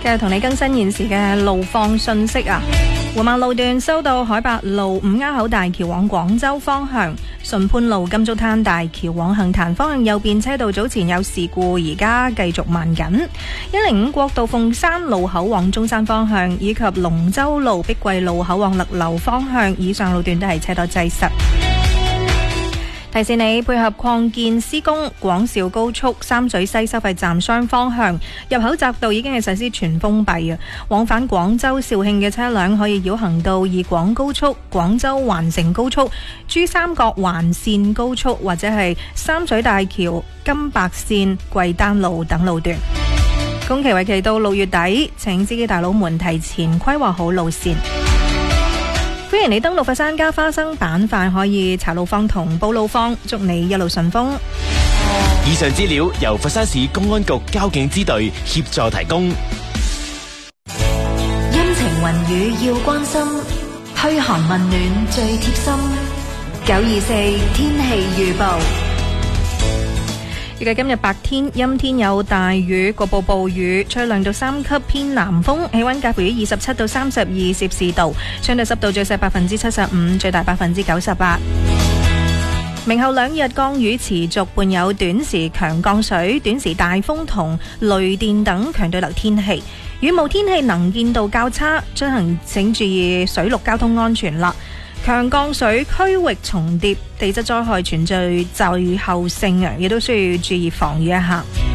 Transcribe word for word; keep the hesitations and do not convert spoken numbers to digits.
繼續同你更新現時嘅路況信息啊！緩慢路段收到海白路五鴉口大橋往廣州方向、順潘路金竹灘大橋往杏壇方向右邊車道早前有事故，而家繼續慢緊。一零五國道鳳山路口往中山方向，以及龍舟路碧桂路口往勒流方向，以上路段都係車多擠塞。提示你配合擴建施工，廣肇高速三水西收費站雙方向入口匝道已經係實施全封閉啊！往返廣州肇慶嘅車輛可以繞行到二廣高速、廣州環城高速、珠三角環線高速或者係三水大橋、金白線、桂丹路等路段。工期為期到六月底，請司機大佬們提前規劃好路線。歡迎你登錄佛山加花生板塊，可以查路況同報路況，祝你一路順風。 以上資料由佛山市公安局交警支隊協助提供。 陰晴雲雨要關心，噓寒問暖最貼心。九二四天氣預報。 預計今日白天陰天有大雨，局部暴雨，吹兩到三級偏南風，氣溫介乎於二十七到三十二攝氏度，相對濕度最細百分之七十五，最大百分之九十八。明後兩日降雨持續，伴有短時強降水、短時大風同雷電等強對流天氣。雨霧天氣能見度較差，進行請注意水陸交通安全啦。強降水區域重疊，地質災害存在滯後性啊，亦都需要注意防禦一下。